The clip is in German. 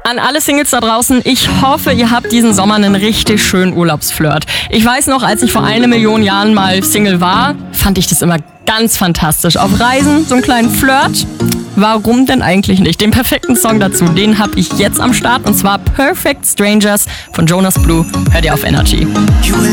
An alle Singles da draußen, ich hoffe, ihr habt diesen Sommer einen richtig schönen Urlaubsflirt. Ich weiß noch, als ich vor 1 Million Jahren mal Single war, fand ich das immer ganz fantastisch. Auf Reisen, so einen kleinen Flirt. Warum denn eigentlich nicht? Den perfekten Song dazu, den habe ich jetzt am Start, und zwar Perfect Strangers von Jonas Blue. Hört ihr auf Energy.